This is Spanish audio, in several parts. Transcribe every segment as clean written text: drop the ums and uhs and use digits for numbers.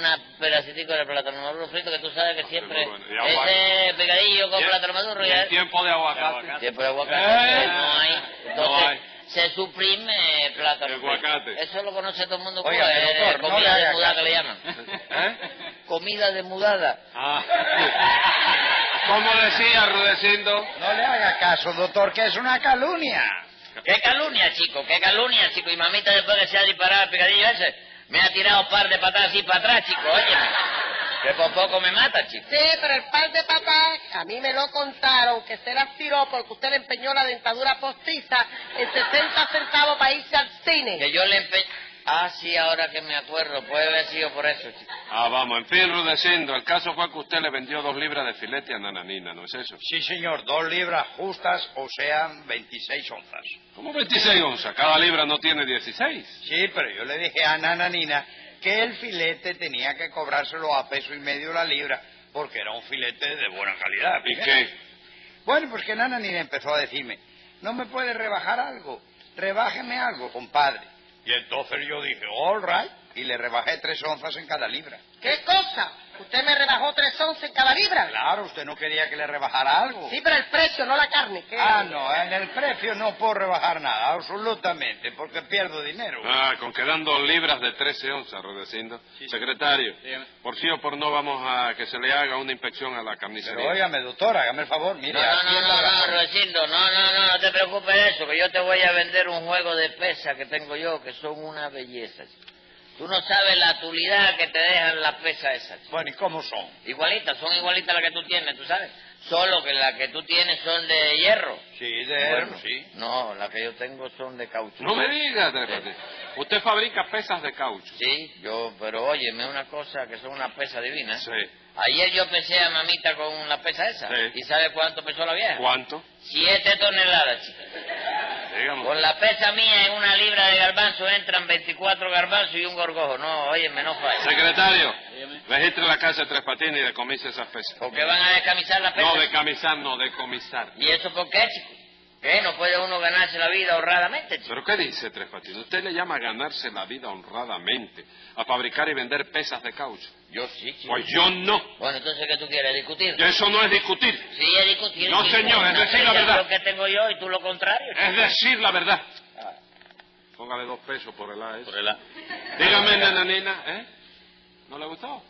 pedacitico de plátano maduro frito, que tú sabes que siempre... bueno. Y Ese picadillo con plátano maduro... ¿Y el tiempo de aguacate? Tiempo de aguacate no hay. Entonces, No hay. se suprime plátano El frito. aguacate. Eso lo conoce todo el mundo. Oiga, doctor, no le comida de haga mudada caso. que le llaman. ¿Eh? Comida de mudada. Ah. ¿Cómo decía Rudecindo? No le haga caso, doctor, que es una calumnia. ¿Qué calumnia, chico? ¿Qué calumnia, chico? Y mamita, después que se ha disparado el picadillo ese, me ha tirado un par de patadas así para atrás, chico, óyeme. Que por poco me mata, chico. Sí, pero el par de papás, a mí me lo contaron, que se las tiró porque usted le empeñó la dentadura postiza en 60 centavos para irse al cine. Que yo le Ah, sí, ahora que me acuerdo, puede haber sido por eso, chico. Ah, vamos, en fin, Rudecindo, el caso fue que usted le vendió 2 libras de filete a Nananina, ¿no es eso? Sí, señor, 2 libras justas, o sean 26 onzas. ¿Cómo 26 onzas? Cada libra no tiene 16. Sí, pero yo le dije a Nananina que el filete tenía que cobrárselo a $1.50 la libra, porque era un filete de buena calidad. ¿Y fíjate. qué? Bueno, pues que Nananina empezó a decirme, ¿no me puede rebajar algo? Rebájeme algo, compadre. Y entonces yo dije, all right, y le rebajé 3 onzas en cada libra. ¿Qué cosa? ¿Usted me rebajó 3 onzas en cada libra? Claro, usted no quería que le rebajara algo. Sí, pero el precio, no la carne. ¿Qué? Ah, no, en el precio no puedo rebajar nada, absolutamente, porque pierdo dinero. Ah, con que dan 2 libras de 13 onzas, Rudecindo. Sí. Secretario, Dígame. por sí o por no vamos a que se le haga una inspección a la carnicería. Pero óigame, doctor, hágame el favor, mire... No, Rudecindo, no te preocupes de eso, que yo te voy a vender un juego de pesas que tengo yo, que son una belleza, chico. Tú no sabes la tulidad que te dejan las pesas esas, chico. Bueno, ¿y cómo son? Igualitas, son igualitas a las que tú tienes, tú sabes. Solo que las que tú tienes son de hierro. Sí, de hierro, Bueno, sí. No, las que yo tengo son de caucho. No me diga, Tres Sí. Patines. Usted fabrica pesas de caucho. Sí, pero óyeme, una cosa que son unas pesas divinas. Sí. Ayer yo pesé a mamita con la pesa esa. Sí. ¿Y sabe cuánto pesó la vieja? ¿Cuánto? 7 toneladas, chico. Dígame. Con la pesa mía en una libra de garbanzo entran 24 garbanzos y un gorgojo. No, óyeme, no falla. Secretario, registre la casa de Tres Patines y decomise esas pesas. ¿Por qué van a descamisar la pesa? No, decomisar, no, decomisar. ¿Y eso por qué, chico? ¿Qué? ¿No puede uno ganarse la vida honradamente, chico? ¿Pero qué dice Tres Patines? Usted le llama ganarse la vida honradamente a fabricar y vender pesas de caucho. Yo sí, chico. Pues yo no. Bueno, entonces, ¿qué tú quieres? ¿Discutir? Eso no es discutir. Sí, es discutir. No, chico. señor, es No decir sé, la ya verdad. Lo que tengo yo y tú lo contrario, chico. Es decir la verdad. Ah. Póngale 2 pesos por el A. Por el A. Dígame, nananina, ¿eh? ¿No le gustó?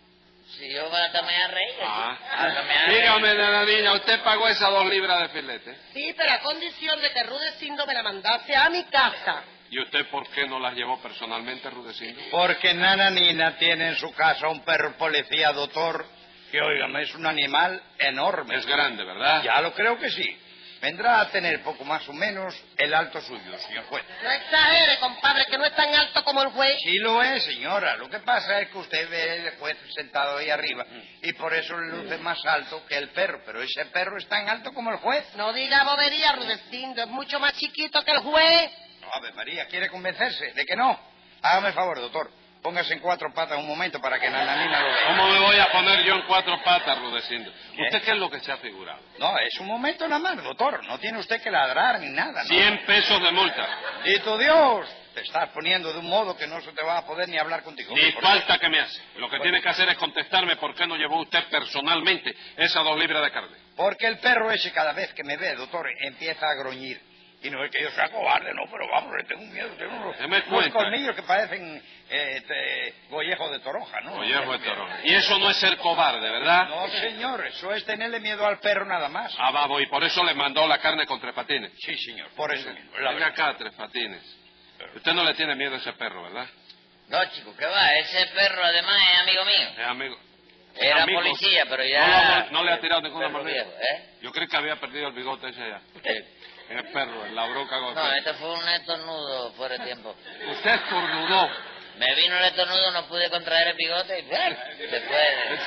Si yo hasta me voy a reír. Ah. chico. Hasta me voy a reír. Dígame, nananina, ¿usted pagó esas 2 libras de filete? Sí, pero a condición de que Rudecindo me la mandase a mi casa. ¿Y usted por qué no las llevó personalmente, Rudecindo? Porque Nananina tiene en su casa un perro policía, doctor, que, óigame, es un animal enorme. Es grande, ¿verdad? Ya lo creo que sí. Vendrá a tener poco más o menos el alto suyo, señor juez. No exagere, compadre, que no es tan alto como el juez. Sí lo es, señora. Lo que pasa es que usted ve el juez sentado ahí arriba y por eso le luce más alto que el perro. Pero ese perro es tan alto como el juez. No diga bobería, Rudecindo, es mucho más chiquito que el juez. No, Ave María, ¿quiere convencerse de que no? Hágame el favor, doctor. Póngase en 4 patas un momento para que Nananina lo vea. ¿Cómo me voy a poner yo en 4 patas, Rudecindo? ¿Qué? ¿Usted qué es lo que se ha figurado? No, es un momento nada más, doctor. No tiene usted que ladrar ni nada, ¿no? 100 pesos de multa. Y tu Dios, te estás poniendo de un modo que no se te va a poder ni hablar contigo. Ni Por falta que me hace. Lo que tiene que hacer es contestarme por qué no llevó usted personalmente esas 2 libras de carne. Porque el perro ese cada vez que me ve, doctor, empieza a gruñir. Y no es que yo sea cobarde, no, pero vamos, le tengo miedo. Tengo Deme unos cuenta. colmillos que parecen gollejos de toronja, ¿no? Ollejo de toro. Y eso no es ser cobarde, ¿verdad? No, señor, eso es tenerle miedo al perro nada más. Ah, vamos, y por eso le mandó la carne con Tres Patines. Sí, señor, por eso mismo. la Venga verdad. acá, Tres Patines. Usted no le tiene miedo a ese perro, ¿verdad? No, chico, ¿qué va? Ese perro además es amigo mío. Es amigo. Era Amigo. policía, pero ya... No le ha tirado ninguna Perro mordida. viejo, ¿eh? Yo creo que había perdido el bigote ese allá. En el perro, en la broca. No, este fue un estornudo fuera de tiempo. Usted estornudó. Me vino el estornudo, no pude contraer el bigote y se fue.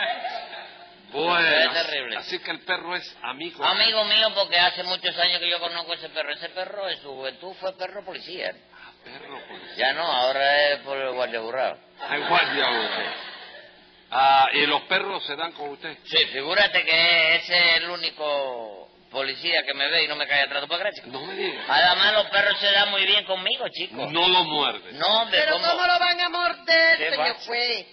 Bueno, Es terrible. así que el perro es amigo. Amigo mío, porque hace muchos años que yo conozco ese perro. Ese perro en su juventud fue perro policía. Ah, perro policía. Ya no, ahora es por el guardia jurado. Ay, guardia usted. Ah, ¿y los perros se dan con usted? Sí, figúrate que ese es el único policía que me ve y no me cae atrás. ¿Tú puedes creer, chico? No me diga. Además, los perros se dan muy bien conmigo, chico. No lo muerde. No, hombre, Pero ¿cómo lo van a morder, ¿Qué señor va? juez?